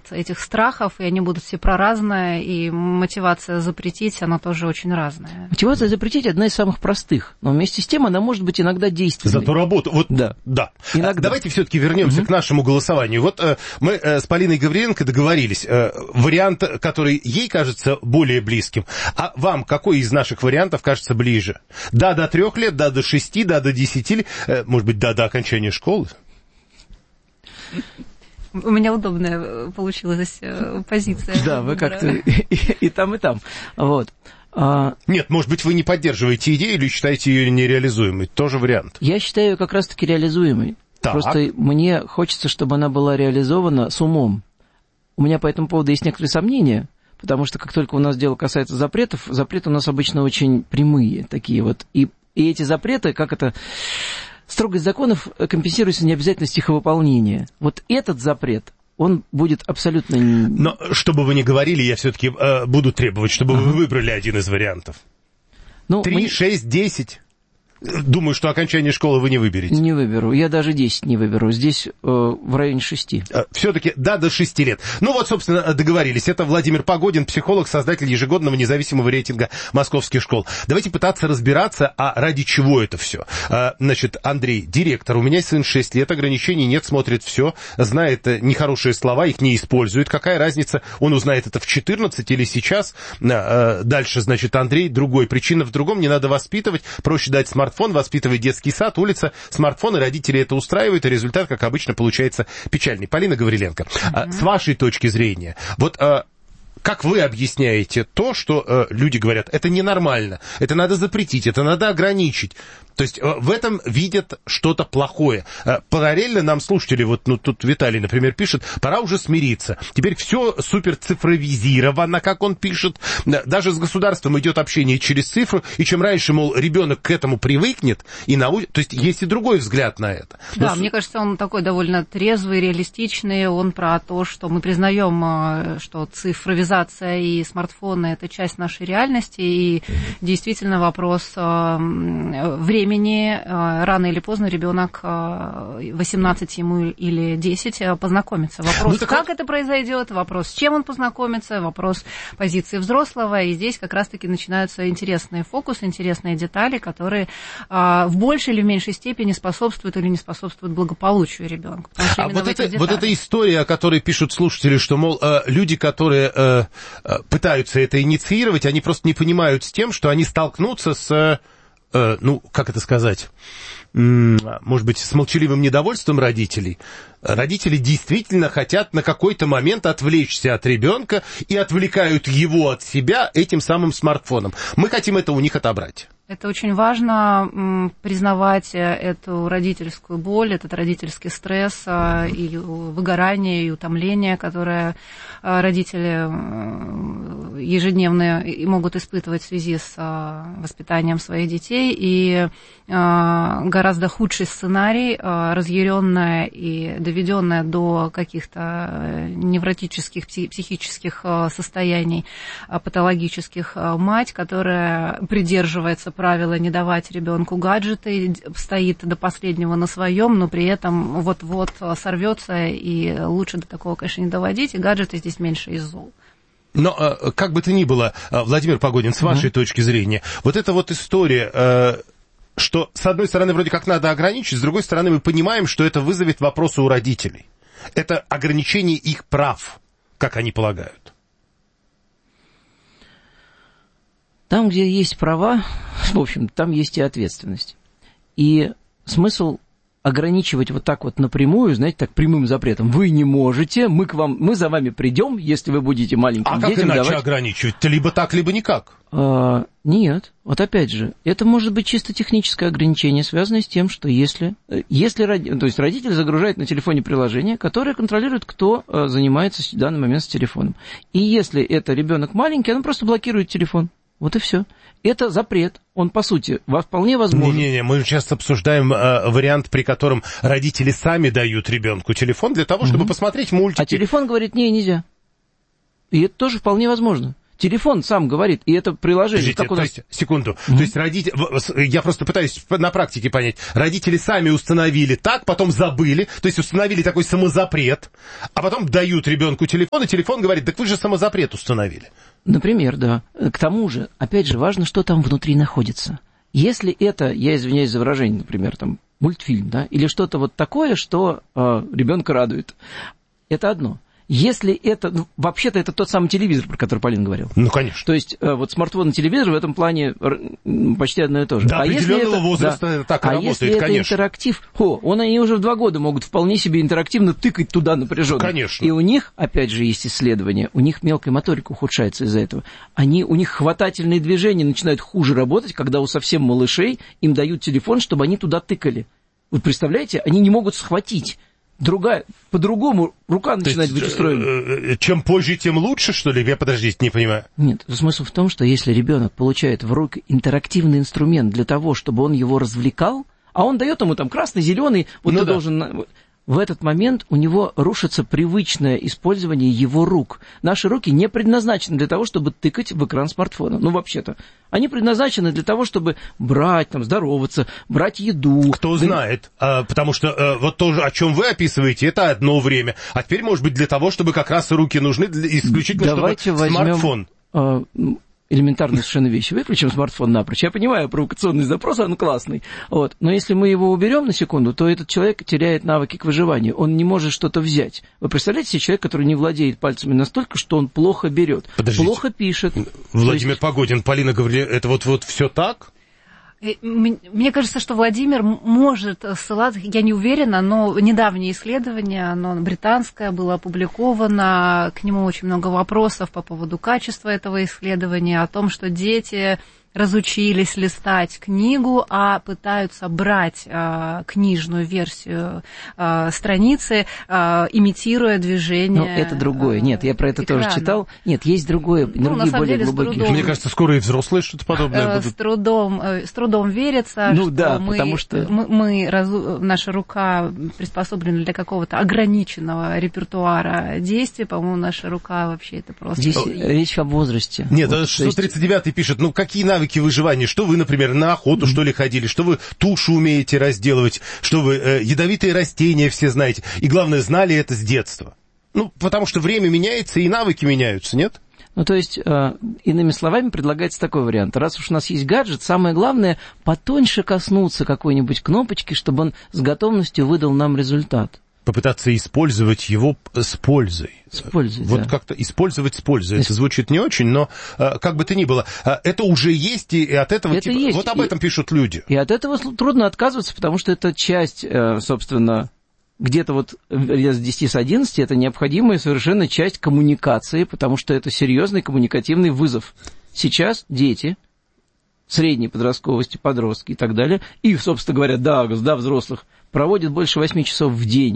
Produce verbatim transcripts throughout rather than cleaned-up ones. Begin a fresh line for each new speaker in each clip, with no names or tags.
этих страхов, и они будут все про разное, и мотивация запретить, она тоже очень разная.
Мотивация запретить одна из самых простых, но вместе с тем она может быть иногда действенной.
Зато работа. Вот,
да.
да.
Иногда.
Давайте все-таки вернемся угу. к нашему голосованию. Вот э, мы э, с Полиной Гавриленко договорились. Э, вариант, который ей кажется более близким. А вам какой из наших вариантов кажется ближе? Да, до трех лет, да, до шести, да, до десяти лет, э, может быть, да, до окончания школы?
У меня удобная получилась позиция.
Да, вы как-то и, и там, и там. Вот. А...
Нет, может быть, вы не поддерживаете идею или считаете ее нереализуемой? Тоже вариант.
Я считаю ее как раз-таки реализуемой. Так. Просто мне хочется, чтобы она была реализована с умом. У меня по этому поводу есть некоторые сомнения, потому что как только у нас дело касается запретов, запреты у нас обычно очень прямые такие вот. И, и эти запреты, как это... Строгость законов компенсируется необязательностью их выполнения. Вот этот запрет, он будет абсолютно...
Но, что бы вы ни говорили, я все-таки э, буду требовать, чтобы ага. вы выбрали один из вариантов. Ну, Три, мы... шесть, десять. Думаю, что окончание школы вы не выберете.
Не выберу. Я даже десять не выберу. Здесь э, в районе шести.
Все-таки да, до шести лет. Ну вот, собственно, договорились. Это Владимир Погодин, психолог, создатель ежегодного независимого рейтинга московских школ. Давайте пытаться разбираться, а ради чего это все. Значит, Андрей, директор. У меня сын шесть лет, ограничений нет, смотрит все, знает нехорошие слова, их не использует. Какая разница, он узнает это в четырнадцать или сейчас? Дальше, значит, Андрей, другой. Причина в другом, не надо воспитывать, проще дать смартфон. Смартфон воспитывает детский сад, улица, смартфоны, родители это устраивают, и результат, как обычно, получается печальный. Полина Гавриленко, mm-hmm. с вашей точки зрения, вот как вы объясняете то, что люди говорят, это ненормально, это надо запретить, это надо ограничить? То есть в этом видят что-то плохое. Параллельно нам слушатели, вот ну, тут Виталий, например, пишет, пора уже смириться. Теперь все супер цифровизировано, как он пишет. Даже с государством идет общение через цифру, и чем раньше, мол, ребенок к этому привыкнет, и науч... то есть есть и другой взгляд на это.
Да,
Но...
мне кажется, он такой довольно трезвый, реалистичный. Он про то, что мы признаем, что цифровизация и смартфоны – это часть нашей реальности, и действительно вопрос времени. Времени, рано или поздно ребенок восемнадцать ему или десять познакомится. Вопрос, ну, как вот... это произойдет, вопрос, с чем он познакомится, вопрос позиции взрослого. И здесь как раз-таки начинаются интересные фокусы, интересные детали, которые в большей или в меньшей степени способствуют или не способствуют благополучию ребенка.
А вот это, вот эта история, о которой пишут слушатели, что, мол, люди, которые пытаются это инициировать, они просто не понимают с тем, что они столкнутся с... ну, как это сказать, может быть, с молчаливым недовольством родителей. Родители действительно хотят на какой-то момент отвлечься от ребенка и отвлекают его от себя этим самым смартфоном. Мы хотим это у них отобрать.
Это очень важно, признавать эту родительскую боль, этот родительский стресс, и выгорание, и утомление, которое родители ежедневно могут испытывать в связи с воспитанием своих детей. И гораздо худший сценарий, разъяренная и доведенная до каких-то невротических, психических состояний, патологических мать, которая придерживается правила не давать ребенку гаджеты, стоит до последнего на своем, но при этом вот-вот сорвется, и лучше до такого, конечно, не доводить, и гаджеты здесь меньше из зол.
Но как бы то ни было, Владимир Погодин, с вашей mm-hmm. точки зрения, вот эта вот история, что с одной стороны вроде как надо ограничить, с другой стороны мы понимаем, что это вызовет вопросы у родителей. Это ограничение их прав, как они полагают.
Там, где есть права, в общем, там есть и ответственность. И смысл ограничивать вот так вот напрямую, знаете, так прямым запретом. Вы не можете, мы к вам, мы за вами придем, если вы будете маленьким
а
детям. А
как иначе
давать...
ограничивать? Либо так, либо никак.
А, нет, вот опять же, это может быть чисто техническое ограничение, связанное с тем, что если, если то есть родитель загружает на телефоне приложение, которое контролирует, кто занимается в данный момент с телефоном. И если это ребенок маленький, он просто блокирует телефон. Вот и все. Это запрет. Он, по сути, вполне возможен.
Не-не-не, мы сейчас обсуждаем э, вариант, при котором родители сами дают ребенку телефон для того, чтобы угу. посмотреть мультики.
А телефон говорит, не, нельзя. И это тоже вполне возможно. Телефон сам говорит, и это приложение.
Подождите,
как у нас...
то есть, секунду, mm-hmm. то есть родители, я просто пытаюсь на практике понять, родители сами установили так, потом забыли, то есть установили такой самозапрет, а потом дают ребенку телефон, и телефон говорит, так вы же самозапрет установили.
Например, да. К тому же, опять же, важно, что там внутри находится. Если это, я извиняюсь за выражение, например, там, мультфильм, да, или что-то вот такое, что э, ребенка радует, это одно. Если это... Ну, вообще-то это тот самый телевизор, про который Полин говорил.
Ну, конечно.
То есть вот смартфон и телевизор в этом плане почти одно и то же.
До
а
определенного
это,
возраста
да,
это так и
а
работает,
если
конечно.
это интерактив... О, он, они уже в два года могут вполне себе интерактивно тыкать туда напряженно.
Конечно.
И у них, опять же, есть исследования, у них мелкая моторика ухудшается из-за этого. Они, у них хватательные движения начинают хуже работать, когда у совсем малышей им дают телефон, чтобы они туда тыкали. Вы представляете, они не могут схватить. Другая, по-другому рука начинает быть устроена.
Чем позже, тем лучше, что ли? Я, подождите, не понимаю.
Нет, смысл в том, что если ребенок получает в руки интерактивный инструмент для того, чтобы он его развлекал, а он дает ему там красный, зеленый, вот
ну
ты
да.
должен... В этот момент у него рушится привычное использование его рук. Наши руки не предназначены для того, чтобы тыкать в экран смартфона. Ну, вообще-то. Они предназначены для того, чтобы брать, там, здороваться, брать еду.
Кто знает. А, потому что а, вот то, о чем вы описываете, это одно время. А теперь, может быть, для того, чтобы как раз руки нужны для, исключительно,
Давайте
чтобы
возьмем,
смартфон.
А, элементарные совершенно вещи. Выключим смартфон напрочь. Я понимаю, провокационный запрос, он классный. Вот. Но если мы его уберем на секунду, то этот человек теряет навыки к выживанию. Он не может что-то взять. Вы представляете себе человек, который не владеет пальцами настолько, что он плохо берет,
Подождите.
плохо пишет.
Владимир
есть...
Погодин, Полина говорили, это вот, вот все так?
Мне кажется, что Владимир может ссылаться, я не уверена, но недавнее исследование, оно британское, было опубликовано, к нему очень много вопросов по поводу качества этого исследования, о том, что дети разучились листать книгу, а пытаются брать а, книжную версию а, страницы, а, имитируя движение.
Ну, это другое. Нет, я про это экрана. тоже читал. Нет, есть другое, ну, другие более
деле,
глубокие.
Трудом,
Мне кажется, скоро и взрослые что-то подобное будут.
С трудом, с трудом верится,
ну,
что,
да,
мы,
потому что...
мы, мы разу... наша рука приспособлена для какого-то ограниченного репертуара действий. По-моему, наша рука вообще это просто...
Здесь речь о возрасте.
Нет, вот, шестьсот тридцать девятый есть... пишет, ну, какие навыки выживания, что вы, например, на охоту, mm-hmm. что ли, ходили, что вы тушу умеете разделывать, что вы э, ядовитые растения все знаете, и, главное, знали это с детства. Ну, потому что время меняется, и навыки меняются, нет?
Ну, то есть, э, иными словами, предлагается такой вариант. Раз уж у нас есть гаджет, самое главное, потоньше коснуться какой-нибудь кнопочки, чтобы он с готовностью выдал нам результат.
Попытаться использовать его с пользой.
С пользой,
Вот
да.
как-то использовать с пользой. Это звучит не очень, но как бы то ни было. Это уже есть, и от этого...
Это
типа,
есть.
Вот об этом
и,
пишут люди.
И от этого трудно отказываться, потому что это часть, собственно, где-то вот с десяти с одиннадцати это необходимая совершенно часть коммуникации, потому что это серьезный коммуникативный вызов. Сейчас дети... средней подростковости, подростки и так далее, и, собственно говоря, да, да, взрослых, проводят больше восьми часов в день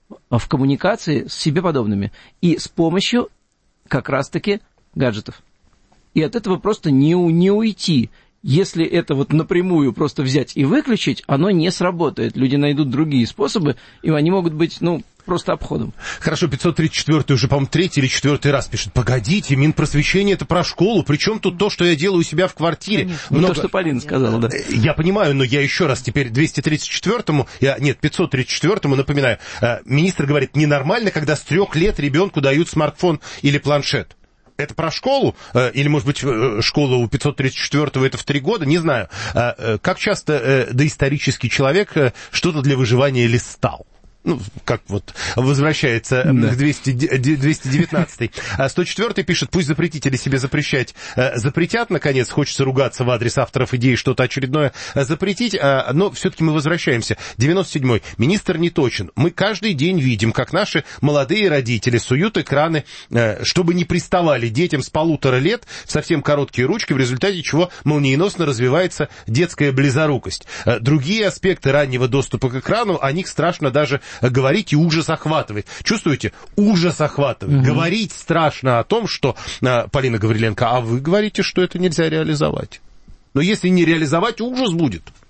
в коммуникации с себе подобными и с помощью как раз-таки гаджетов. И от этого просто не, не уйти. Если это вот напрямую просто взять и выключить, оно не сработает. Люди найдут другие способы, и они могут быть, ну, просто обходом.
Хорошо, пятьсот тридцать четвёртый уже, по-моему, третий или четвертый раз пишет. Погодите, Минпросвещение — это про школу. Причем тут то, что я делаю у себя в квартире?
Ну, Много... то, что Полина сказала, да.
Я понимаю, но я еще раз теперь двести тридцать четвёртому, я, нет, пятьсот тридцать четвёртому напоминаю. Министр говорит, ненормально, когда с трех лет ребенку дают смартфон или планшет. Это про школу? Или, может быть, школа у пятьсот тридцать четвёртого это в три года? Не знаю. Как часто доисторический человек что-то для выживания листал? Ну, как вот возвращается да. к двести девятнадцатый. сто четвёртый пишет, пусть запретители себе запрещать запретят, наконец, хочется ругаться в адрес авторов идеи что-то очередное запретить, но все-таки мы возвращаемся. девяносто седьмой. Министр не точен. Мы каждый день видим, как наши молодые родители суют экраны, чтобы не приставали детям с полутора лет в совсем короткие ручки, в результате чего молниеносно развивается детская близорукость. Другие аспекты раннего доступа к экрану, о них страшно даже говорить, и ужас охватывает. Чувствуете? Ужас охватывает. Угу. Говорить страшно о том, что... Полина Гавриленко, а вы говорите, что это нельзя реализовать. Но если не реализовать, ужас будет.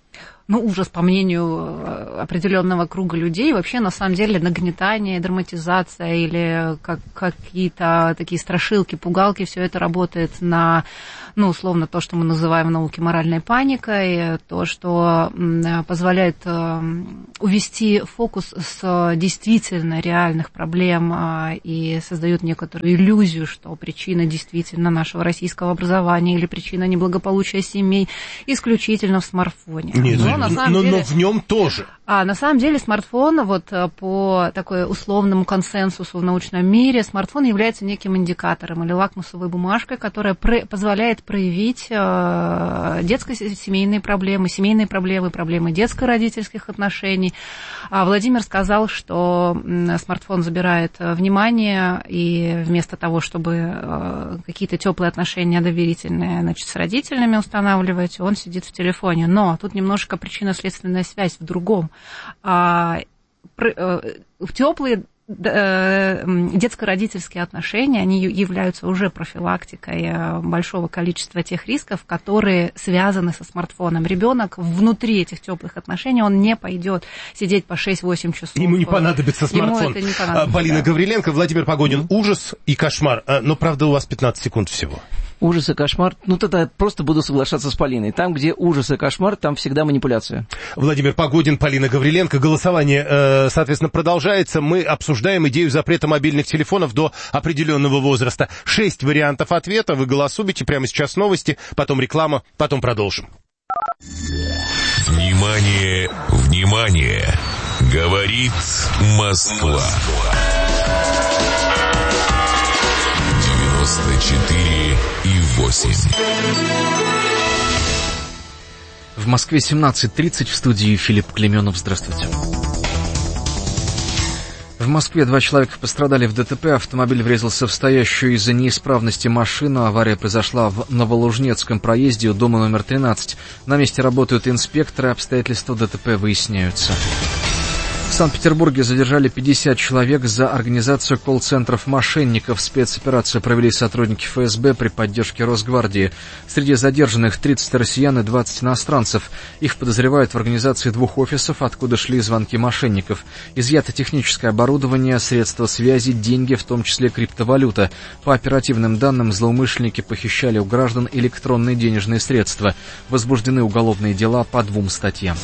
ну, ужас, по мнению определенного круга людей, вообще, на самом деле, нагнетание, драматизация или как, какие-то такие страшилки, пугалки, все это работает на, ну, условно, то, что мы называем в науке моральной паникой, то, что позволяет увести фокус с действительно реальных проблем и создает некоторую иллюзию, что причина действительно нашего российского образования или причина неблагополучия семей исключительно в смартфоне.
Нет, но, на самом но, деле, но в нем тоже.
А на самом деле смартфон, вот по такой условному консенсусу в научном мире, смартфон является неким индикатором или лакмусовой бумажкой, которая про- позволяет проявить э, детско-семейные проблемы, семейные проблемы, проблемы детско-родительских отношений. А Владимир сказал, что смартфон забирает внимание, и вместо того, чтобы э, какие-то теплые отношения доверительные, значит, с родителями устанавливать, он сидит в телефоне. Но тут немножко причинно-следственная связь в другом. А, в теплые детско-родительские отношения, они являются уже профилактикой большого количества тех рисков, которые связаны со смартфоном. Ребенок внутри этих теплых отношений, он не пойдет сидеть по шесть-восемь часов.
Ему не понадобится смартфон.
Ему это не понадобится.
Полина Гавриленко, Владимир Погодин. Mm-hmm. Ужас и кошмар. Но, правда, у вас пятнадцать секунд всего.
Ужас и кошмар. Ну, тогда просто буду соглашаться с Полиной. Там, где ужас и кошмар, там всегда манипуляция.
Владимир Погодин, Полина Гавриленко. Голосование, э, соответственно, продолжается. Мы обсуждаем идею запрета мобильных телефонов до определенного возраста. Шесть вариантов ответа. Вы голосуете. Прямо сейчас новости, потом реклама, потом продолжим.
Внимание, внимание! Говорит Москва. девяносто четыре и восемь.
В Москве семнадцать тридцать, в студии Филипп Клеменов. Здравствуйте. В Москве два человека пострадали в ДТП. Автомобиль врезался в стоящую из-за неисправности машину. Авария произошла в Новолужнецком проезде у дома номер тринадцать. На месте работают инспекторы, обстоятельства ДТП выясняются. В Санкт-Петербурге задержали пятьдесят человек за организацию колл-центров мошенников. Спецоперацию провели сотрудники эф эс бэ при поддержке Росгвардии. Среди задержанных тридцать россиян и двадцать иностранцев. Их подозревают в организации двух офисов, откуда шли звонки мошенников. Изъято техническое оборудование, средства связи, деньги, в том числе криптовалюта. По оперативным данным, злоумышленники похищали у граждан электронные денежные средства. Возбуждены уголовные дела по двум статьям.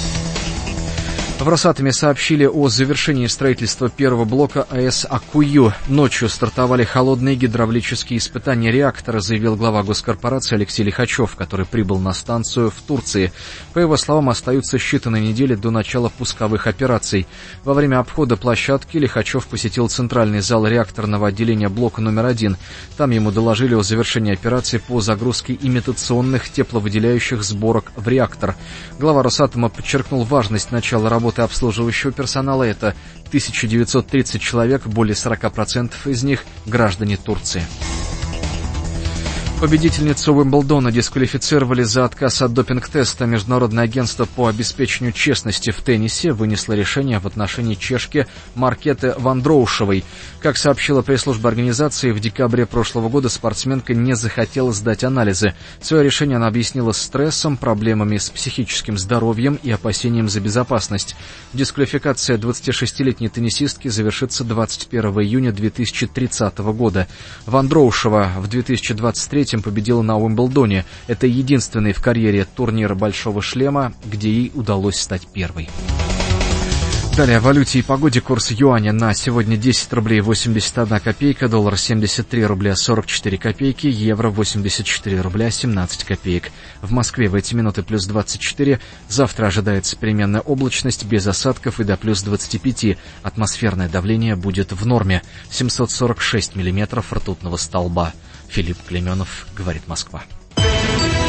В Росатоме сообщили о завершении строительства первого блока а эс Аккую. Ночью стартовали холодные гидравлические испытания реактора, заявил глава госкорпорации Алексей Лихачев, который прибыл на станцию в Турции. По его словам, остаются считанные недели до начала пусковых операций. Во время обхода площадки Лихачев посетил центральный зал реакторного отделения блока номер один. Там ему доложили о завершении операции по загрузке имитационных тепловыделяющих сборок в реактор. Глава Росатома подчеркнул важность начала работы обслуживающего персонала. Это тысяча девятьсот тридцать человек, более сорок процентов из них граждане Турции. Победительницу Уимблдона дисквалифицировали за отказ от допинг-теста. Международное агентство по обеспечению честности в теннисе вынесло решение в отношении чешки Маркеты Вандроушевой. Как сообщила пресс-служба организации, в декабре прошлого года спортсменка не захотела сдать анализы. Свое решение она объяснила стрессом, проблемами с психическим здоровьем и опасением за безопасность. Дисквалификация двадцатишестилетней теннисистки завершится двадцать первого июня две тысячи тридцатого года. Вандроушева в две тысячи двадцать третьем победила на Уимблдоне. Это единственный в карьере турнир «Большого шлема», где ей удалось стать первой. Далее о валюте и погоде. Курс юаня на сегодня десять рублей восемьдесят одна копейка, доллар семьдесят три рубля сорок четыре копейки, евро восемьдесят четыре рубля семнадцать копеек. В Москве в эти минуты плюс двадцать четыре. Завтра ожидается переменная облачность без осадков и до плюс двадцать пять. Атмосферное давление будет в норме. семьсот сорок шесть миллиметров ртутного столба. Филипп Клеменов, говорит Москва.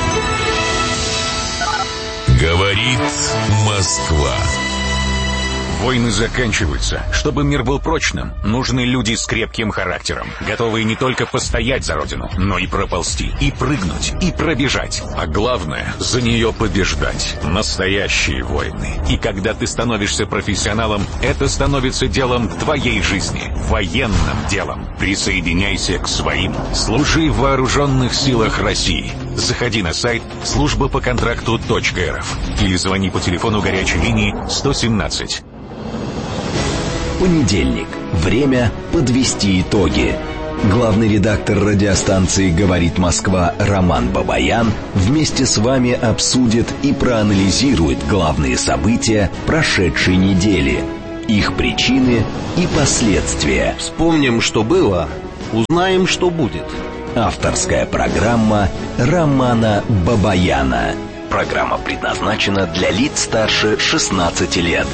Говорит Москва.
Войны заканчиваются. Чтобы мир был прочным, нужны люди с крепким характером, готовые не только постоять за родину, но и проползти, и прыгнуть, и пробежать. А главное, за нее побеждать. Настоящие войны. И когда ты становишься профессионалом, это становится делом твоей жизни. Военным делом. Присоединяйся к своим. Служи в вооруженных силах России. Заходи на сайт служба по контракту точка эр эф или звони по телефону горячей линии сто семнадцать.
Понедельник. Время подвести итоги. Главный редактор радиостанции «Говорит Москва» Роман Бабаян вместе с вами обсудит и проанализирует главные события прошедшей недели, их причины и последствия.
Вспомним, что было, узнаем, что будет.
Авторская программа Романа Бабаяна. Программа предназначена для лиц старше шестнадцати лет.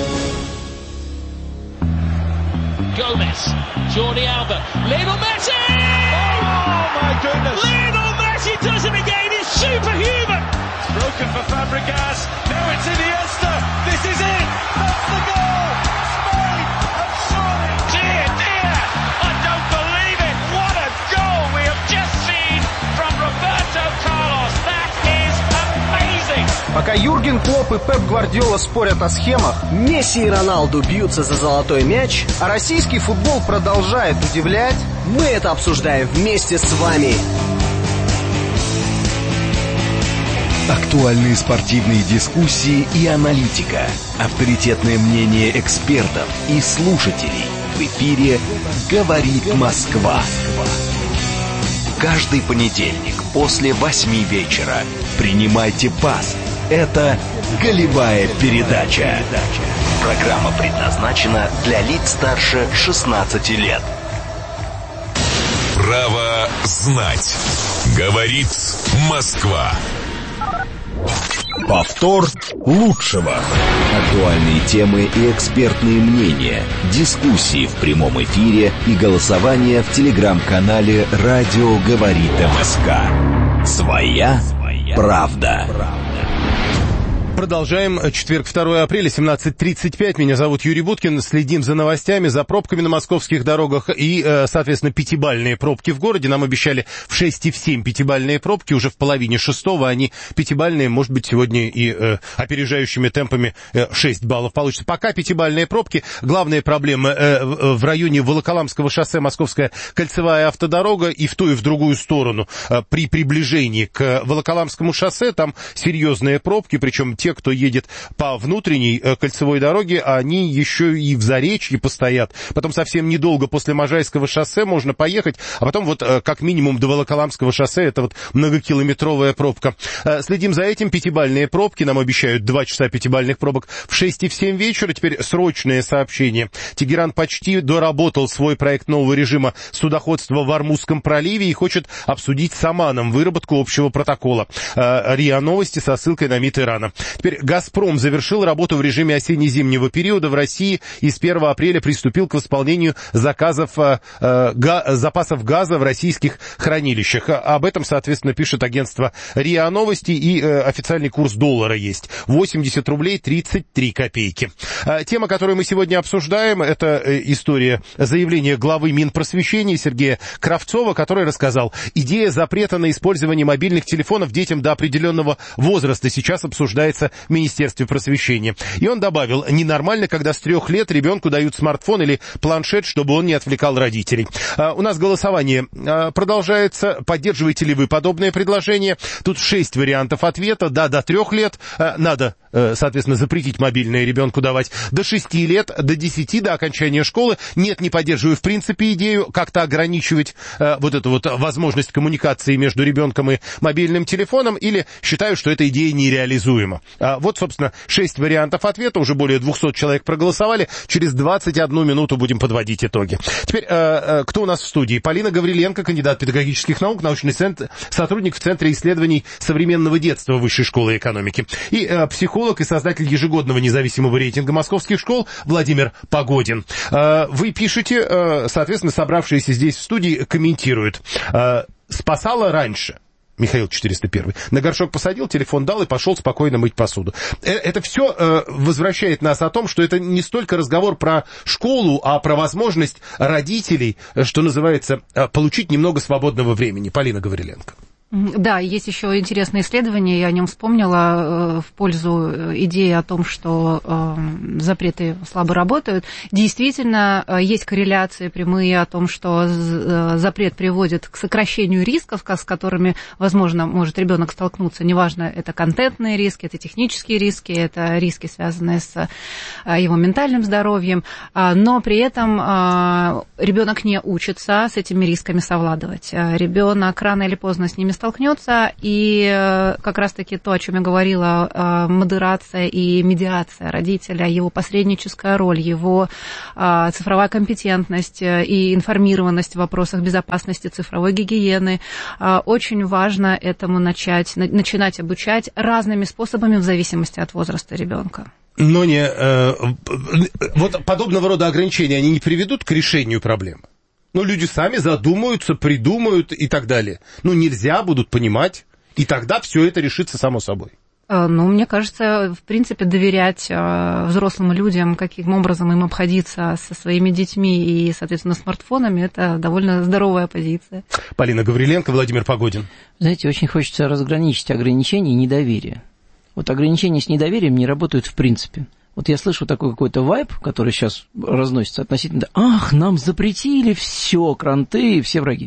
Gomez, Jordi Alba, Lionel Messi! Oh my goodness! Lionel Messi does it again, it's superhuman! It's broken for Fabregas, now it's Iniesta, this is it! That's the goal! Spain have scored! Dear, dear, I don't believe it! What a goal we have just seen from Roberto Carlos! That is amazing!
Пока Юрген Клопп и Пеп Гвардиола спорят о схемах,
Месси и Роналду бьются за золотой мяч,
а российский футбол продолжает удивлять,
мы это обсуждаем вместе с вами.
Актуальные спортивные дискуссии и аналитика, авторитетное мнение экспертов и слушателей. В эфире «Говорит Москва». Каждый понедельник после восьми вечера принимайте пас. Это «Голевая передача». Программа предназначена для лиц старше шестнадцати лет.
Право знать. Говорит Москва.
Повтор лучшего. Актуальные темы и экспертные мнения, дискуссии в прямом эфире и голосование в телеграм-канале «Радио говорит МСК». Своя правда.
Продолжаем. Четверг, второе апреля, семнадцать тридцать пять. Меня зовут Юрий Буткин. Следим за новостями, за пробками на московских дорогах и, соответственно, пятибалльные пробки в городе. Нам обещали в шесть и в семь пятибалльные пробки. Уже в половине шестого они пятибалльные, может быть, сегодня и э, опережающими темпами э, шесть баллов получится. Пока пятибалльные пробки. Главная проблема э, в районе Волоколамского шоссе, Московская кольцевая автодорога, и в ту, и в другую сторону. Э, при приближении к Волоколамскому шоссе там серьезные пробки, причем те, кто едет по внутренней э, кольцевой дороге, они еще и в Заречье постоят. Потом совсем недолго после Можайского шоссе можно поехать, а потом вот э, как минимум до Волоколамского шоссе это вот многокилометровая пробка. Э, следим за этим. Пятибалльные пробки. Нам обещают два часа пятибалльных пробок в шесть и в семь вечера. Теперь срочное сообщение. Тегеран почти доработал свой проект нового режима судоходства в Ормузском проливе и хочет обсудить с Оманом выработку общего протокола. Э, РИА Новости со ссылкой на МИД Ирана. Теперь «Газпром» завершил работу в режиме осенне-зимнего периода в России и с первого апреля приступил к восполнению заказов, э, га, запасов газа в российских хранилищах. Об этом, соответственно, пишет агентство РИА Новости, и э, официальный курс доллара есть. восемьдесят рублей тридцать три копейки. Э, тема, которую мы сегодня обсуждаем, это э, история заявления главы Минпросвещения Сергея Кравцова, который рассказал: идея запрета на использование мобильных телефонов детям до определенного возраста сейчас обсуждается в Министерстве просвещения. И он добавил: ненормально, когда с трех лет ребенку дают смартфон или планшет, чтобы он не отвлекал родителей. А, у нас голосование а, продолжается. Поддерживаете ли вы подобное предложение? Тут шесть вариантов ответа. Да, до трех лет а, надо, а, соответственно, запретить мобильное ребенку давать. До шести лет, до десяти, до окончания школы. Нет, не поддерживаю в принципе идею как-то ограничивать а, вот эту вот возможность коммуникации между ребенком и мобильным телефоном, или считаю, что эта идея нереализуема. А, вот, собственно, шесть вариантов ответа. Уже более двухсот человек проголосовали. Через двадцать одну минуту будем подводить итоги. Теперь, а, а, кто у нас в студии? Полина Гавриленко, кандидат педагогических наук, научный центр, сотрудник в Центре исследований современного детства Высшей школы экономики. И а, психолог и создатель ежегодного независимого рейтинга московских школ Владимир Погодин. А, вы пишете, а, соответственно, собравшиеся здесь в студии комментируют. А, спасало раньше. Михаил четыреста один. На горшок посадил, телефон дал и пошел спокойно мыть посуду. Это все э, возвращает нас о том, что это не столько разговор про школу, а про возможность родителей, что называется, получить немного свободного времени. Полина Гавриленко.
Да, есть еще интересное исследование, я о нем вспомнила, в пользу идеи о том, что запреты слабо работают. Действительно, есть корреляции прямые о том, что запрет приводит к сокращению рисков, с которыми, возможно, может ребенок столкнуться. Неважно, это контентные риски, это технические риски, это риски, связанные с его ментальным здоровьем, но при этом ребенок не учится с этими рисками совладывать. Ребенок рано или поздно с ними столкнется, и как раз-таки то, о чем я говорила, модерация и медиация родителя, его посредническая роль, его цифровая компетентность и информированность в вопросах безопасности, цифровой гигиены, очень важно этому начать, начинать обучать разными способами в зависимости от возраста ребенка.
Но не, э, вот подобного рода ограничения, они не приведут к решению проблемы? Ну, люди сами задумаются, придумают и так далее. Ну, нельзя, будут понимать, и тогда все это решится само собой.
Ну, мне кажется, в принципе, доверять взрослым людям, каким образом им обходиться со своими детьми и, соответственно, смартфонами, это довольно здоровая позиция.
Полина Гавриленко, Владимир Погодин.
Знаете, очень хочется разграничить ограничения и недоверие. Вот ограничения с недоверием не работают в принципе. Вот я слышу такой какой-то вайб, который сейчас разносится относительно... Ах, нам запретили все, кранты, все враги.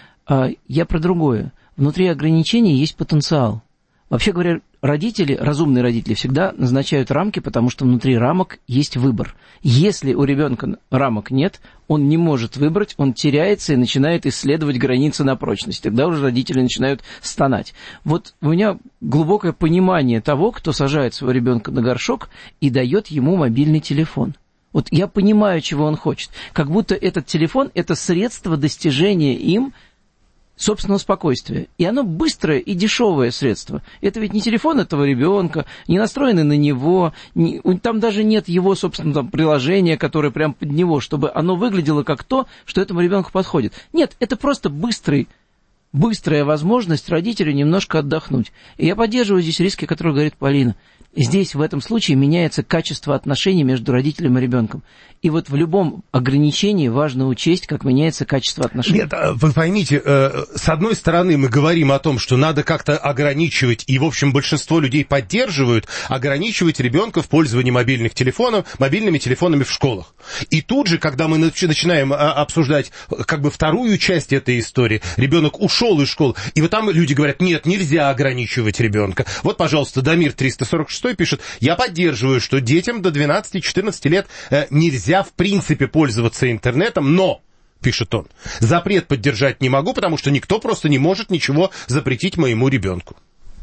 А я про другое. Внутри ограничений есть потенциал. Вообще говоря, родители, разумные родители, всегда назначают рамки, потому что внутри рамок есть выбор. Если у ребенка рамок нет, он не может выбрать, он теряется и начинает исследовать границы на прочность. Тогда уже родители начинают стонать. Вот у меня глубокое понимание того, кто сажает своего ребенка на горшок и дает ему мобильный телефон. Вот я понимаю, чего он хочет. Как будто этот телефон – это средство достижения им собственного спокойствия. И оно быстрое и дешевое средство. Это ведь не телефон этого ребенка, не настроенный на него, не, там даже нет его, собственно, там, приложения, которое прямо под него, чтобы оно выглядело как то, что этому ребенку подходит. Нет, это просто быстрый, быстрая возможность родителю немножко отдохнуть. И я поддерживаю здесь риски, о которых говорит Полина. Здесь, в этом случае, меняется качество отношений между родителем и ребенком. И вот в любом ограничении важно учесть, как меняется качество отношений.
Нет, вы поймите, с одной стороны мы говорим о том, что надо как-то ограничивать, и, в общем, большинство людей поддерживают, ограничивать ребенка в пользовании мобильных телефонов, мобильными телефонами в школах. И тут же, когда мы начинаем обсуждать как бы вторую часть этой истории, ребенок ушел из школы, и вот там люди говорят, нет, нельзя ограничивать ребенка. Вот, пожалуйста, Дамир триста сорок шесть пишет, я поддерживаю, что детям до двенадцати-четырнадцати лет э, нельзя в принципе пользоваться интернетом, но, пишет он, запрет поддержать не могу, потому что никто просто не может ничего запретить моему ребенку.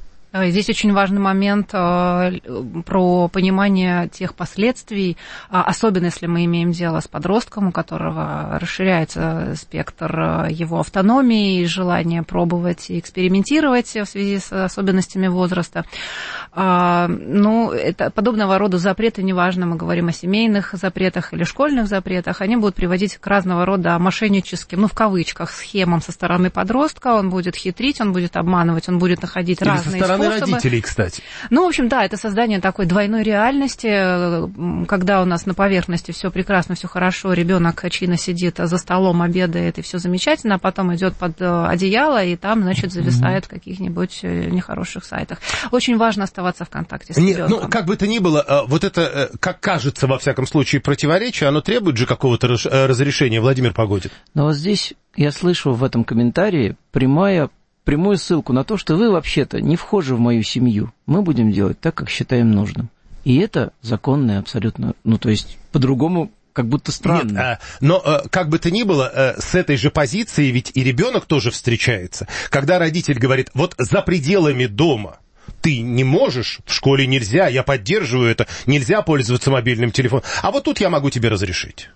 Здесь очень важный момент про понимание тех последствий, особенно если мы имеем дело с подростком, у которого расширяется спектр его автономии и желания пробовать и экспериментировать в связи с особенностями возраста. Ну, это подобного рода запреты, неважно, мы говорим о семейных запретах или школьных запретах, они будут приводить к разного рода мошенническим, ну, в кавычках, схемам со стороны подростка, он будет хитрить, он будет обманывать, он будет находить или разные способы.
Родителей, кстати.
Ну, в общем, да, это создание такой двойной реальности, когда у нас на поверхности все прекрасно, все хорошо, ребенок чинно сидит за столом, обедает, и все замечательно, а потом идет под одеяло, и там, значит, зависает в каких-нибудь нехороших сайтах. Очень важно оставаться в контакте с ребенком.
Ну, как бы то ни было, вот это, как кажется, во всяком случае, противоречие, оно требует же какого-то разрешения, Владимир Погодин.
Но вот здесь я слышу в этом комментарии прямая прямую ссылку на то, что вы вообще-то не вхожи в мою семью. Мы будем делать так, как считаем нужным. И это законное абсолютно, ну, то есть, по-другому, как будто странно.
Нет, а, но а, как бы то ни было, а, с этой же позиции ведь и ребенок тоже встречается. Когда родитель говорит, вот за пределами дома ты не можешь, в школе нельзя, я поддерживаю это, нельзя пользоваться мобильным телефоном, а вот тут я могу тебе разрешить.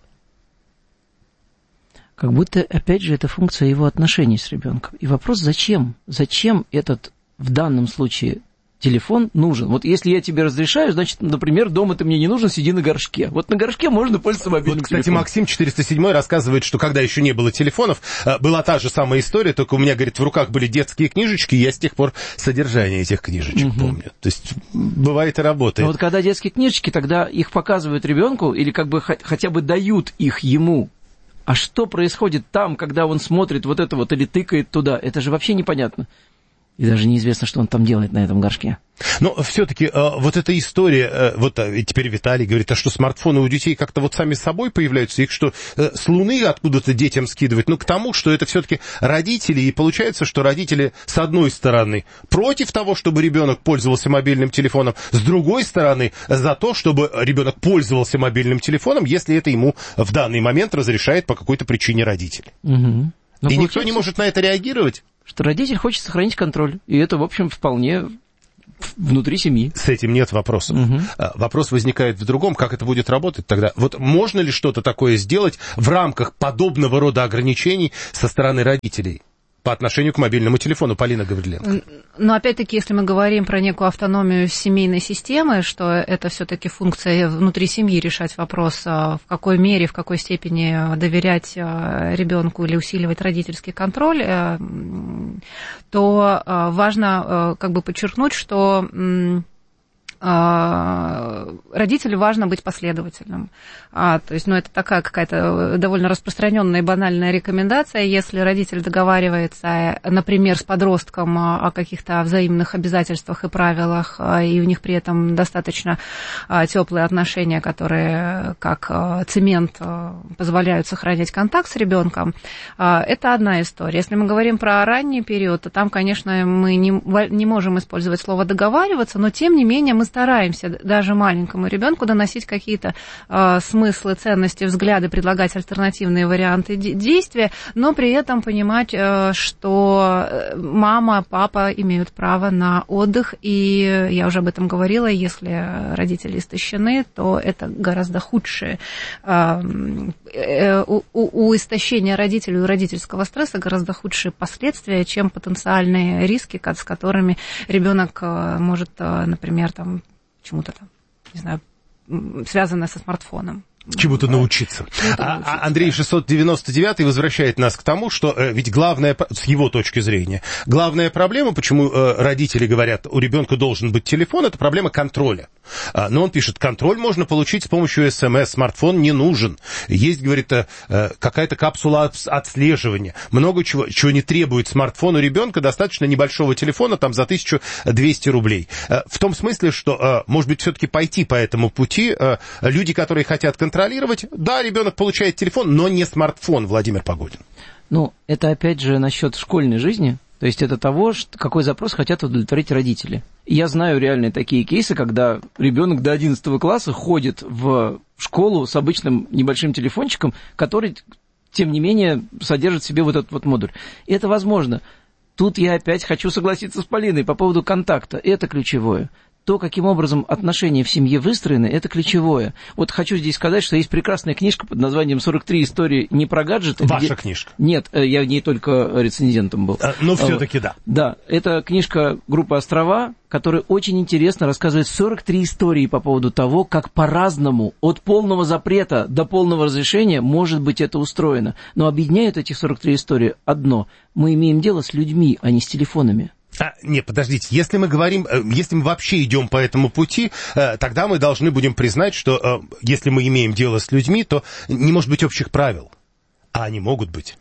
Как будто, опять же, это функция его отношений с ребенком. И вопрос, зачем? Зачем этот, в данном случае, телефон нужен. Вот если я тебе разрешаю, значит, например, дома ты мне не нужен, сиди на горшке. Вот на горшке можно пользоваться мобильным
вот, кстати,
телефоном.
Максим четыреста седьмой рассказывает, что когда еще не было телефонов, была та же самая история, только у меня, говорит, в руках были детские книжечки, и я с тех пор содержание этих книжечек угу. помню. То есть бывает и работает.
Но вот когда детские книжечки, тогда их показывают ребенку или как бы хотя бы дают их ему. А что происходит там, когда он смотрит вот это вот или тыкает туда? Это же вообще непонятно. И даже неизвестно, что он там делает на этом горшке.
Но все-таки э, вот эта история, э, вот э, теперь Виталий говорит, а что смартфоны у детей как-то вот сами собой появляются, их что, э, с Луны откуда-то детям скидывать? Ну, к тому, что это все-таки родители, и получается, что родители, с одной стороны, против того, чтобы ребенок пользовался мобильным телефоном, с другой стороны, за то, чтобы ребенок пользовался мобильным телефоном, если это ему в данный момент разрешает по какой-то причине родитель.
Угу.
И никто не может на это реагировать?
Что родитель хочет сохранить контроль. И это, в общем, вполне внутри семьи.
С этим нет вопросов. Угу. Вопрос возникает в другом, как это будет работать тогда. Вот можно ли что-то такое сделать в рамках подобного рода ограничений со стороны родителей по отношению к мобильному телефону? Полина Гавриленко.
Но опять-таки, если мы говорим про некую автономию семейной системы, что это все-таки функция внутри семьи решать вопрос, в какой мере, в какой степени доверять ребенку или усиливать родительский контроль, то важно как бы подчеркнуть, что родителю важно быть последовательным. А, то есть, ну, это такая какая-то довольно распространенная и банальная рекомендация. Если родитель договаривается, например, с подростком о каких-то взаимных обязательствах и правилах, и у них при этом достаточно теплые отношения, которые как цемент позволяют сохранять контакт с ребенком, это одна история. Если мы говорим про ранний период, то там, конечно, мы не, не можем использовать слово «договариваться», но, тем не менее, мы стараемся даже маленькому ребенку доносить какие-то э, смыслы, ценности, взгляды, предлагать альтернативные варианты де- действия, но при этом понимать, э, что мама, папа имеют право на отдых, и я уже об этом говорила, если родители истощены, то это гораздо худшее. Э, э, у, у истощения родителей, у родительского стресса гораздо худшие последствия, чем потенциальные риски, с которыми ребенок может, например, там, чему-то там, не знаю, связанное со смартфоном.
Чему-то научиться. Чему-то а, научиться. Андрей шестьсот девяносто девятый возвращает нас к тому, что э, ведь главная, с его точки зрения, главная проблема, почему э, родители говорят, у ребенка должен быть телефон, это проблема контроля. А, но он пишет, контроль можно получить с помощью СМС, смартфон не нужен. Есть, говорит, э, какая-то капсула отслеживания. Много чего, чего не требует смартфон у ребенка, достаточно небольшого телефона, там за тысячу двести рублей. Э, в том смысле, что, э, может быть, все-таки пойти по этому пути, э, люди, которые хотят контролировать, контролировать. Да, ребенок получает телефон, но не смартфон, Владимир Погодин.
Ну, это опять же насчет школьной жизни. То есть это того, что, какой запрос хотят удовлетворить родители. И я знаю реальные такие кейсы, когда ребенок до одиннадцатого класса ходит в школу с обычным небольшим телефончиком, который, тем не менее, содержит в себе вот этот вот модуль. И это возможно. Тут я опять хочу согласиться с Полиной по поводу контакта. Это ключевое. То, каким образом отношения в семье выстроены, это ключевое. Вот хочу здесь сказать, что есть прекрасная книжка под названием «сорок три истории не про гаджеты».
Ваша
где...
книжка?
Нет, я в ней только рецензентом был.
А, но все-таки да.
Да, это книжка группы «Острова», которая очень интересно рассказывает сорок три истории по поводу того, как по-разному, от полного запрета до полного разрешения, может быть это устроено. Но объединяют эти сорок три истории одно. Мы имеем дело с людьми, а не с телефонами.
А, нет, подождите, если мы говорим, если мы вообще идем по этому пути, тогда мы должны будем признать, что если мы имеем дело с людьми, то не может быть общих правил, а они могут быть.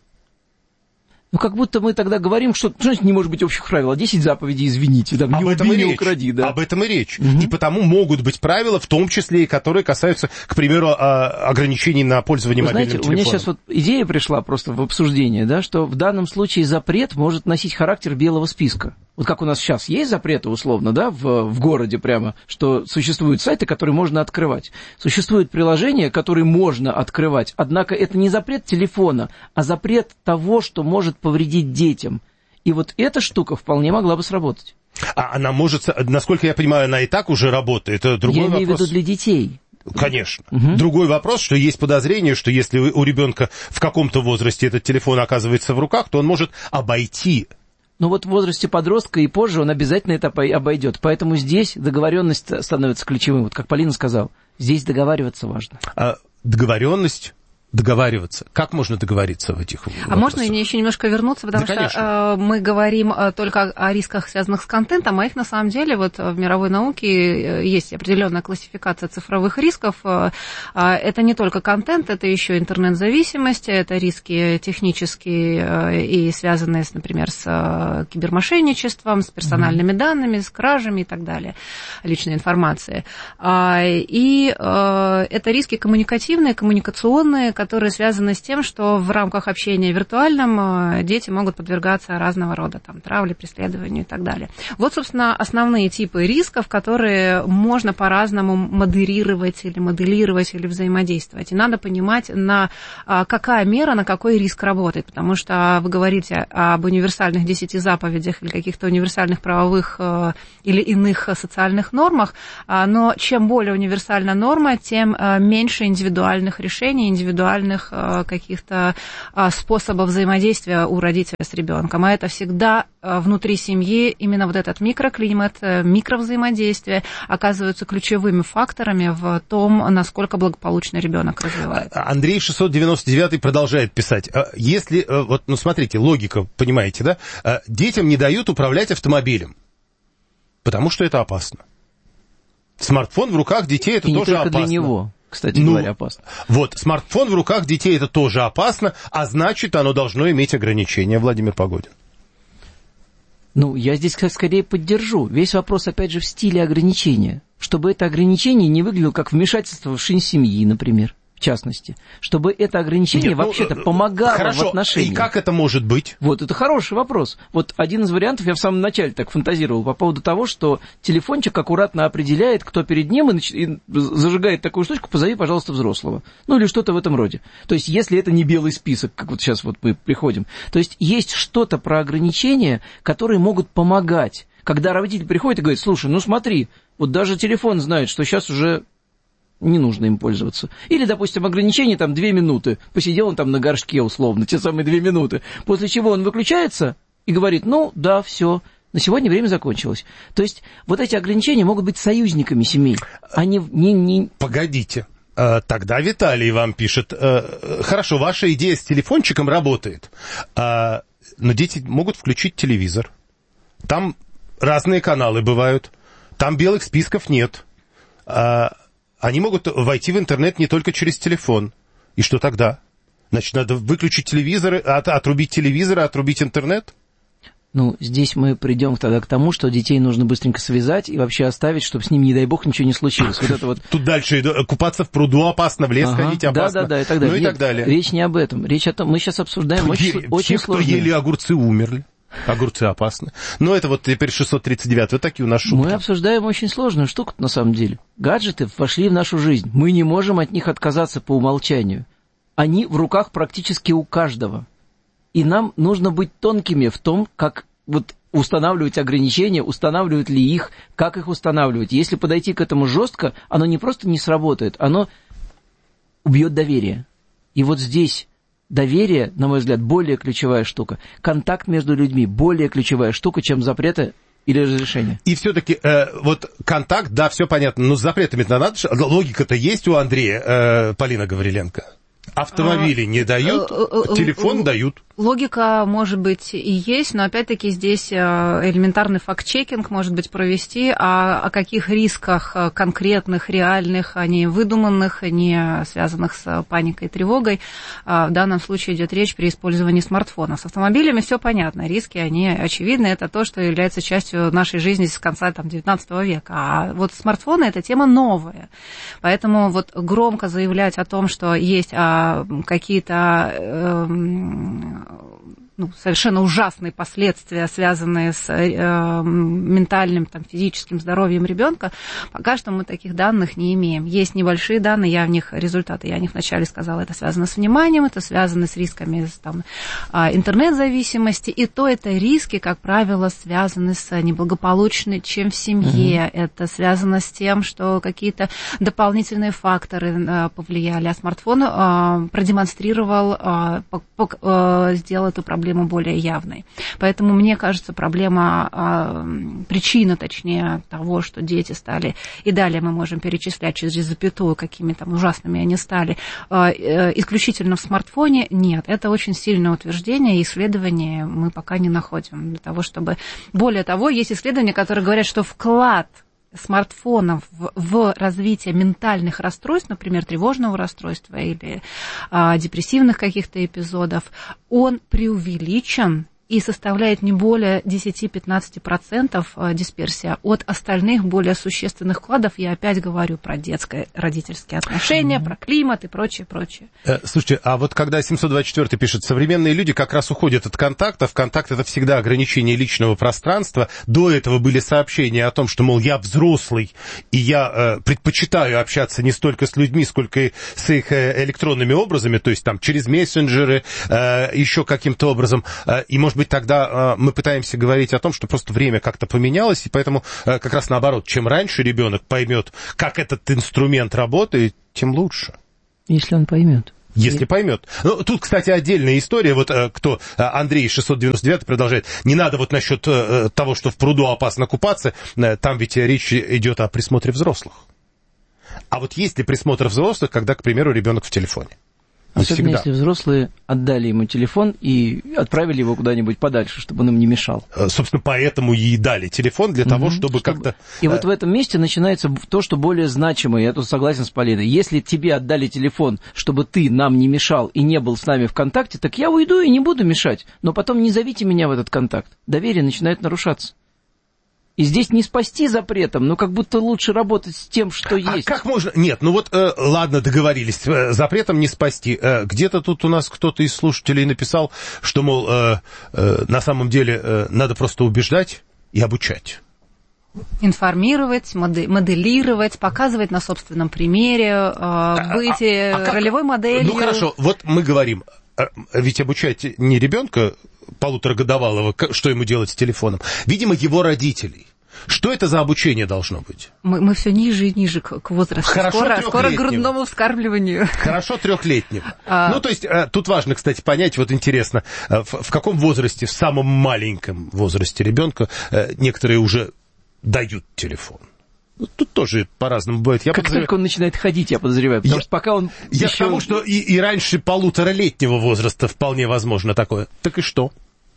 Ну, как будто мы тогда говорим, что, что не может быть общих правил, а десять заповедей, извините, там, не убей, не укради, да.
Об этом и речь. Угу. И потому могут быть правила, в том числе и которые касаются, к примеру, ограничений на пользование
Вы
мобильным
знаете,
телефоном.
У меня сейчас вот идея пришла просто в обсуждение, да, что в данном случае запрет может носить характер белого списка. Вот как у нас сейчас есть запреты, условно, да, в, в городе прямо, что существуют сайты, которые можно открывать. Существуют приложения, которые можно открывать, однако это не запрет телефона, а запрет того, что может повредить детям. И вот эта штука вполне могла бы сработать.
А она может, насколько я понимаю, она и так уже работает. Это другой
я имею
вопрос.
в виду для детей.
Конечно.
Угу.
Другой вопрос, что есть подозрение, что если у ребенка в каком-то возрасте этот телефон оказывается в руках, то он может обойти
Но вот в возрасте подростка и позже он обязательно это обойдет. Поэтому здесь договоренность становится ключевым. Вот как Полина сказала, здесь договариваться важно.
А договоренность... Договариваться. Как можно договориться в этих вопросах?
А можно мне еще немножко вернуться, потому да, что э, мы говорим только о рисках, связанных с контентом, а их на самом деле вот в мировой науке есть определенная классификация цифровых рисков. Э, это не только контент, это еще интернет-зависимость, это риски технические э, и связанные, с, например, с э, кибермошенничеством, с персональными mm-hmm. данными, с кражами и так далее, личной информации. Э, и э, это риски коммуникативные, коммуникационные, которые связаны с тем, что в рамках общения виртуальном дети могут подвергаться разного рода там, травле, преследованию и так далее. Вот, собственно, основные типы рисков, которые можно по-разному модерировать или моделировать или взаимодействовать. И надо понимать, на какая мера, на какой риск работает. Потому что вы говорите об универсальных десяти заповедях или каких-то универсальных правовых или иных социальных нормах, но чем более универсальна норма, тем меньше индивидуальных решений, индивидуальных каких-то способов взаимодействия у родителя с ребенком. А это всегда внутри семьи именно вот этот микроклимат, микровзаимодействие оказываются ключевыми факторами в том, насколько благополучно ребенок развивается.
Андрей шестьсот девяносто девятый продолжает писать. Если, вот, ну смотрите, логика, понимаете, да? Детям не дают управлять автомобилем, потому что это опасно. Смартфон в руках детей это
И
тоже
не только
опасно.
Для него. Кстати
ну,
говоря, опасно.
Вот, смартфон в руках детей это тоже опасно, а значит, оно должно иметь ограничения, Владимир Погодин.
Ну, я здесь скорее поддержу. Весь вопрос, опять же, в стиле ограничения. Чтобы это ограничение не выглядело как вмешательство в жизнь семьи, например, в частности. Чтобы это ограничение Нет, вообще-то ну, помогало хорошо, в отношениях.
И как это может быть?
Вот, это хороший вопрос. Вот один из вариантов, я в самом начале так фантазировал по поводу того, что телефончик аккуратно определяет, кто перед ним, и, нач... и зажигает такую штучку, позови, пожалуйста, взрослого. Ну, или что-то в этом роде. То есть, если это не белый список, как вот сейчас вот мы приходим. То есть, есть что-то про ограничения, которые могут помогать. Когда родитель приходит и говорит, слушай, ну смотри, вот даже телефон знает, что сейчас уже... не нужно им пользоваться. Или, допустим, ограничение там две минуты. Посидел он там на горшке, условно, те самые две минуты. После чего он выключается и говорит, ну, да, все, на сегодня время закончилось. То есть вот эти ограничения могут быть союзниками семей. Они не... не...
Погодите. Тогда Виталий вам пишет, хорошо, ваша идея с телефончиком работает, но дети могут включить телевизор. Там разные каналы бывают, там белых списков нет. Они могут войти в интернет не только через телефон. И что тогда? Значит, надо выключить телевизор, от, отрубить телевизор, отрубить интернет?
Ну, здесь мы придем тогда к тому, что детей нужно быстренько связать и вообще оставить, чтобы с ним, не дай бог, ничего не случилось. Вот это вот...
Тут дальше купаться в пруду опасно, в лес ага, ходить опасно.
Да, да, да, и так далее.
Ну и
Нет,
так далее.
Речь не об этом. Речь о том, мы сейчас обсуждаем Тут очень, очень
те,
сложные...
кто ели огурцы, умерли. Огурцы опасны. Но это вот теперь шестьсот тридцать девятый. Вот такие у нас шутки.
Мы обсуждаем очень сложную штуку на самом деле. Гаджеты вошли в нашу жизнь. Мы не можем от них отказаться по умолчанию. Они в руках практически у каждого. И нам нужно быть тонкими в том, как вот устанавливать ограничения, устанавливать ли их, как их устанавливать. Если подойти к этому жестко, оно не просто не сработает, оно убьет доверие. И вот здесь... доверие, на мой взгляд, более ключевая штука. Контакт между людьми более ключевая штука, чем запреты или разрешения.
И все-таки э, вот контакт, да, все понятно, но с запретами-то надо, логика-то есть у Андрея, э, Полина Гавриленко. Автомобили а, не дают, телефон дают.
Логика, может быть, и есть, но, опять-таки, здесь элементарный факт-чекинг, может быть, провести, а о каких рисках конкретных, реальных, а не выдуманных, не связанных с паникой и тревогой, в данном случае идет речь при использовании смартфона. С автомобилями все понятно, риски, они очевидны, это то, что является частью нашей жизни с конца там, девятнадцатого века. А вот смартфоны – это тема новая, поэтому вот громко заявлять о том, что есть а, какие-то... Э, ну, совершенно ужасные последствия, связанные с э, ментальным, там, физическим здоровьем ребенка, пока что мы таких данных не имеем. Есть небольшие данные, я в них, результаты, я о них вначале сказала, это связано с вниманием, это связано с рисками там, интернет-зависимости, и то это риски, как правило, связаны с неблагополучным, чем в семье, mm-hmm. это связано с тем, что какие-то дополнительные факторы повлияли, а смартфон продемонстрировал, сделал эту проблему проблему более явной. Поэтому, мне кажется, проблема, причина, точнее, того, что дети стали, и далее мы можем перечислять через запятую, какими там ужасными они стали, исключительно в смартфоне, нет. Это очень сильное утверждение, и исследования мы пока не находим для того, чтобы... Более того, есть исследования, которые говорят, что вклад смартфонов в, в развитие ментальных расстройств, например, тревожного расстройства или а, депрессивных каких-то эпизодов, он преувеличен и составляет не более десять-пятнадцать процентов дисперсия от остальных более существенных вкладов. Я опять говорю про детское родительские отношения, mm-hmm. про климат и прочее, прочее.
Слушайте, а вот когда семьсот двадцать четыре пишет, современные люди как раз уходят от контактов. Контакт — это всегда ограничение личного пространства. До этого были сообщения о том, что, мол, я взрослый, и я э, предпочитаю общаться не столько с людьми, сколько и с их э, электронными образами, то есть там через мессенджеры, э, еще каким-то образом. Э, и, может быть, тогда э, мы пытаемся говорить о том, что просто время как-то поменялось, и поэтому э, как раз наоборот, чем раньше ребенок поймет, как этот инструмент работает, тем лучше.
Если он поймет.
Если поймет. Ну, тут, кстати, отдельная история. Вот э, кто, Андрей шестьсот девяносто девять продолжает. Не надо вот насчет э, того, что в пруду опасно купаться. Э, там ведь речь идет о присмотре взрослых. А вот есть ли присмотр взрослых, когда, к примеру, ребенок в телефоне?
Особенно всегда. Если взрослые отдали ему телефон и отправили его куда-нибудь подальше, чтобы он им не мешал.
Собственно, поэтому и дали телефон для mm-hmm. того, чтобы, чтобы как-то...
И вот в этом месте начинается то, что более значимое. Я тут согласен с Полиной. Если тебе отдали телефон, чтобы ты нам не мешал и не был с нами в контакте, так я уйду и не буду мешать. Но потом не зовите меня в этот контакт. Доверие начинает нарушаться. И здесь не спасти запретом, но как будто лучше работать с тем, что
а
есть.
Как можно? Нет, ну вот, э, ладно, договорились, э, запретом не спасти. Э, где-то тут у нас кто-то из слушателей написал, что, мол, э, э, на самом деле э, надо просто убеждать и обучать.
Информировать, моделировать, показывать на собственном примере, э, быть а, а, а ролевой моделью.
Ну хорошо, вот мы говорим, ведь обучать не ребенка полуторагодовалого, что ему делать с телефоном, видимо, его родителей. Что это за обучение должно быть?
Мы, мы все ниже и ниже к, к возрасту.
Хорошо,
скоро, скоро к грудному вскармливанию. Хорошо
трехлетнего. А... Ну, то есть, тут важно, кстати, понять, вот интересно, в, в каком возрасте, в самом маленьком возрасте ребенка некоторые уже дают телефон. Тут тоже по-разному бывает. Я
как
подозреваю...
только он начинает ходить, я подозреваю, потому
я...
что пока он
Я
еще...
к тому, что и, и раньше полуторалетнего возраста вполне возможно такое. Так и что?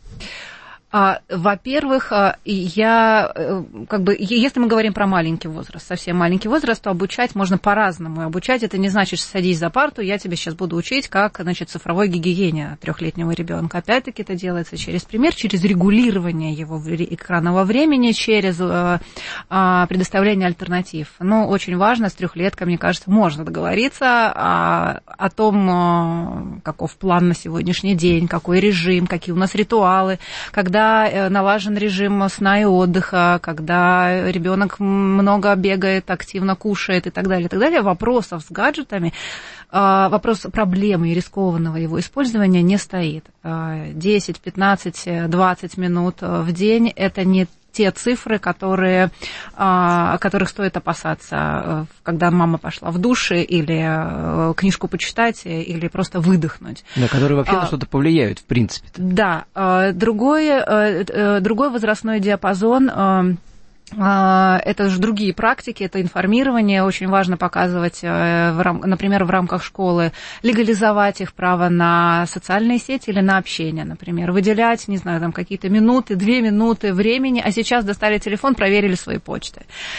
Во-первых, я, как бы, если мы говорим про маленький возраст, совсем маленький возраст, то обучать можно по-разному. Обучать это не значит, что садись за парту, я тебе сейчас буду учить, как, значит, цифровой гигиене трехлетнего ребенка. Опять-таки это делается через пример, через регулирование его экранного времени, через предоставление альтернатив. Но очень важно, с трехлеткой, мне кажется, можно договориться о, о том, каков план на сегодняшний день, какой режим, какие у нас ритуалы, когда налажен режим сна и отдыха, когда ребенок много бегает, активно кушает и так далее, и так далее. Вопросов с гаджетами, вопрос проблемы и рискованного его использования не стоит. десять, пятнадцать, двадцать минут в день – это не те цифры, которые, которых стоит опасаться, когда мама пошла в душ или книжку почитать, или просто выдохнуть.
Да, которые вообще а, на что-то повлияют, в принципе.
Да. Другой, другой возрастной диапазон... Это же другие практики, это информирование. Очень важно показывать, например, в рамках школы, легализовать их право на социальные сети или на общение, например. Выделять, не знаю, там какие-то минуты, две минуты времени, а сейчас достали телефон, проверили свои почты.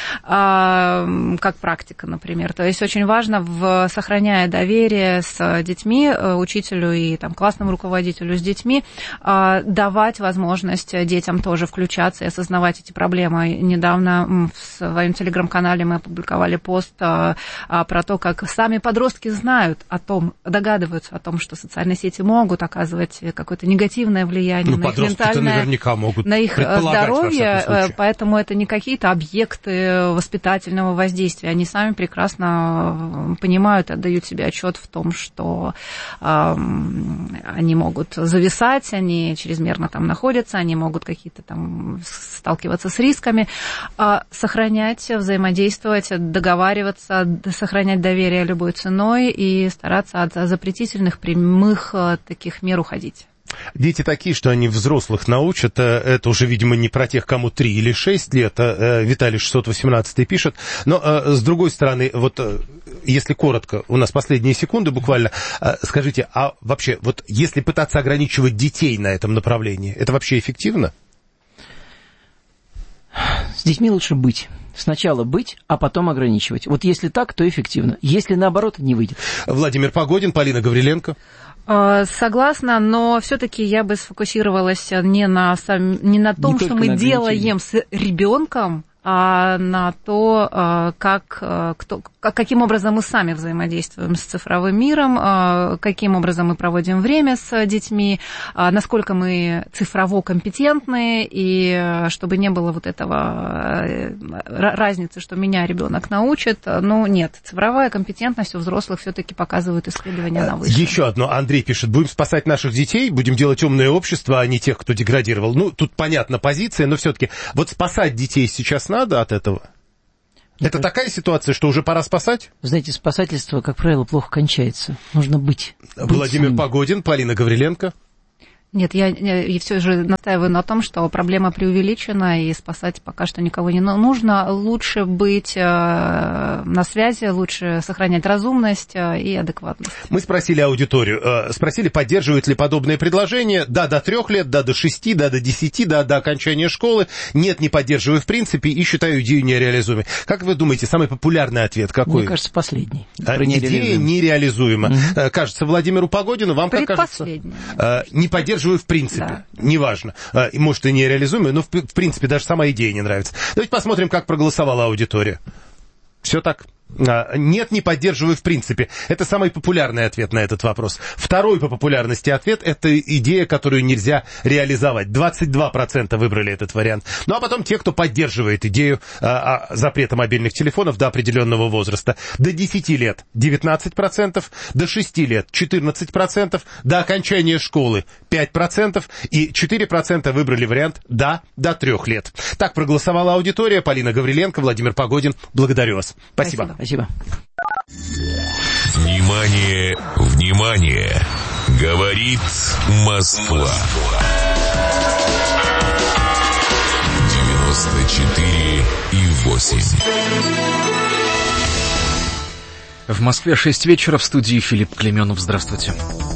Как практика, например. То есть очень важно, в, сохраняя доверие с детьми, учителю и там, классному руководителю с детьми, давать возможность детям тоже включаться и осознавать эти проблемы. Недавно в своем телеграм-канале мы опубликовали пост а, а, про то, как сами подростки знают о том, догадываются о том, что социальные сети могут оказывать какое-то негативное влияние
ну,
на их ментальное,
наверняка могут
на их здоровье, поэтому это не какие-то объекты воспитательного воздействия, они сами прекрасно понимают, отдают себе отчет в том, что а, они могут зависать, они чрезмерно там находятся, они могут какие-то там сталкиваться с рисками. Сохранять, взаимодействовать, договариваться, сохранять доверие любой ценой и стараться от запретительных прямых таких мер уходить.
Дети такие, что они взрослых научат. Это уже, видимо, не про тех, кому три или шесть лет. Виталий шестьсот восемнадцать пишет. Но, с другой стороны, вот если коротко, у нас последние секунды буквально, скажите, а вообще, вот если пытаться ограничивать детей на этом направлении, это вообще эффективно?
С детьми лучше быть. Сначала быть, а потом ограничивать. Вот если так, то эффективно. Если наоборот, не выйдет.
Владимир Погодин, Полина Гавриленко.
Согласна, но все-таки я бы сфокусировалась не на, сам, не на том, не что мы делаем с ребенком, а на то, как, кто, каким образом мы сами взаимодействуем с цифровым миром, каким образом мы проводим время с детьми, насколько мы цифрово компетентны, и чтобы не было вот этого разницы, что меня ребенок научит. Ну, нет, цифровая компетентность у взрослых все-таки показывают исследования на выше.
Еще одно. Андрей пишет, будем спасать наших детей, будем делать умное общество, а не тех, кто деградировал. Ну, тут понятна позиция, но все-таки вот спасать детей сейчас надо от этого? Мне Это кажется... такая ситуация, что уже пора спасать?
Знаете, спасательство, как правило, плохо кончается. Нужно быть.
Владимир быть Погодин, Полина Гавриленко.
Нет, я, я все же настаиваю на том, что проблема преувеличена, и спасать пока что никого не нужно. Лучше быть э, на связи, лучше сохранять разумность э, и адекватность.
Мы спросили аудиторию, э, спросили, поддерживают ли подобные предложения. Да, до трех лет, да, до шести, да, до десяти, да, до окончания школы. Нет, не поддерживаю в принципе и считаю идею нереализуемой. Как вы думаете, самый популярный ответ какой?
Мне кажется, последний.
А, идея нереализуема. Mm-hmm. Кажется, Владимиру Погодину, вам как кажется? Э, не поддерживаю в принципе, да. Неважно. Может, и не реализуемый, но в, в принципе даже сама идея не нравится. Давайте посмотрим, как проголосовала аудитория. Все так. Нет, не поддерживаю в принципе. Это самый популярный ответ на этот вопрос. Второй по популярности ответ – это идея, которую нельзя реализовать. двадцать два процента выбрали этот вариант. Ну, а потом те, кто поддерживает идею а, а, запрета мобильных телефонов до определенного возраста. До десяти лет – девятнадцать процентов, до шести лет – четырнадцать процентов, до окончания школы – пять процентов, и четыре процента выбрали вариант «да» до трех лет. Так проголосовала аудитория. Полина Гавриленко, Владимир Погодин. Благодарю вас. Спасибо.
Спасибо.
Внимание, внимание! Говорит Москва. девяносто четыре и восемь.
В Москве шесть вечера, в студии Филипп Клеменов. Здравствуйте.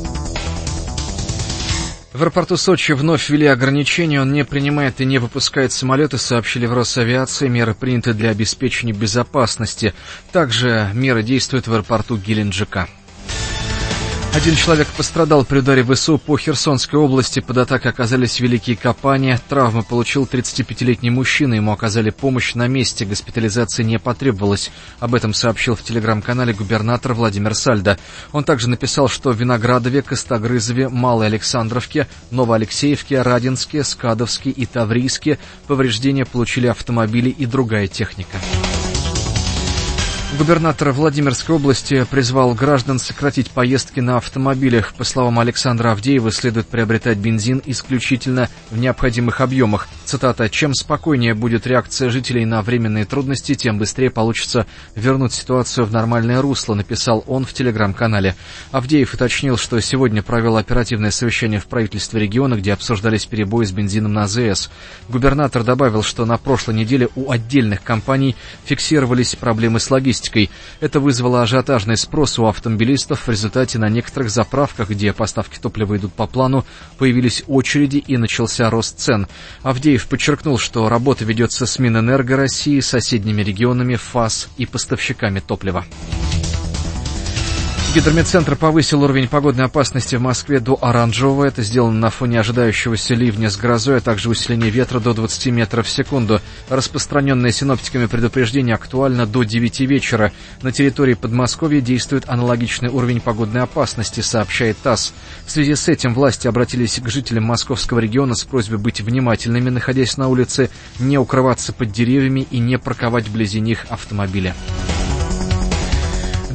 В аэропорту Сочи вновь ввели ограничения, он не принимает и не выпускает самолеты, сообщили в Росавиации. Меры приняты для обеспечения безопасности. Также меры действуют в аэропорту Геленджика. Один человек пострадал при ударе ВСУ по Херсонской области. Под атакой оказались Великие Копания. Травмы получил тридцатипятилетний мужчина. Ему оказали помощь на месте. Госпитализации не потребовалось. Об этом сообщил в телеграм-канале губернатор Владимир Сальдо. Он также написал, что в Виноградове, Костогрызове, Малой Александровке, Новоалексеевке, Радинске, Скадовске и Таврийске повреждения получили автомобили и другая техника. Губернатор Владимирской области призвал граждан сократить поездки на автомобилях. По словам Александра Авдеева, следует приобретать бензин исключительно в необходимых объемах. Цитата: «Чем спокойнее будет реакция жителей на временные трудности, тем быстрее получится вернуть ситуацию в нормальное русло», написал он в телеграм-канале. Авдеев уточнил, что сегодня провел оперативное совещание в правительстве региона, где обсуждались перебои с бензином на АЗС. Губернатор добавил, что на прошлой неделе у отдельных компаний фиксировались проблемы с логистикой. Это вызвало ажиотажный спрос у автомобилистов. В результате на некоторых заправках, где поставки топлива идут по плану, появились очереди и начался рост цен. Авдеев подчеркнул, что работа ведется с Минэнерго России, соседними регионами, ФАС и поставщиками топлива. Гидрометцентр повысил уровень погодной опасности в Москве до оранжевого. Это сделано на фоне ожидающегося ливня с грозой, а также усиления ветра до двадцати метров в секунду. Распространенное синоптиками предупреждение актуально до девяти вечера. На территории Подмосковья действует аналогичный уровень погодной опасности, сообщает ТАСС. В связи с этим власти обратились к жителям московского региона с просьбой быть внимательными, находясь на улице, не укрываться под деревьями и не парковать вблизи них автомобили.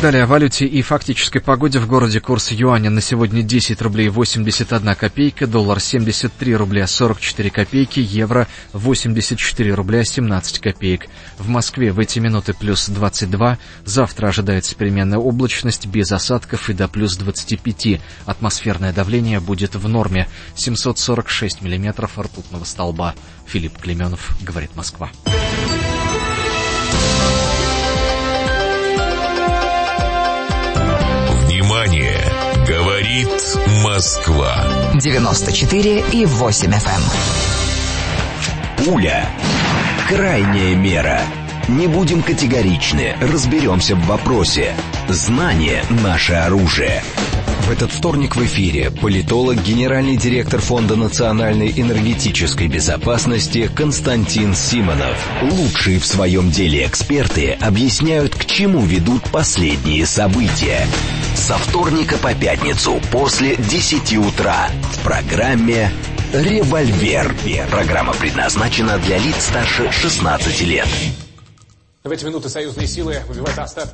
Далее о валюте и фактической погоде в городе. Курс юаня на сегодня десять рублей восемьдесят одна копейка, доллар семьдесят три рубля сорок четыре копейки, евро восемьдесят четыре рубля семнадцать копеек. В Москве в эти минуты плюс двадцать два, завтра ожидается переменная облачность без осадков и до плюс двадцать пять. Атмосферное давление будет в норме семьсот сорок шесть миллиметров ртутного столба. Филипп Клеменов, говорит Москва.
Внимание! Говорит Москва.
девяносто четыре и восемь эф эм.
Пуля. Крайняя мера. Не будем категоричны, разберемся в вопросе. Знание – наше оружие. В этот вторник в эфире политолог, генеральный директор Фонда национальной энергетической безопасности Константин Симонов. Лучшие в своем деле эксперты объясняют, к чему ведут последние события. Со вторника по пятницу после десяти утра в программе «Револьвер». Программа предназначена для лиц старше шестнадцати лет.
В эти минуты союзные силы выбивают остатки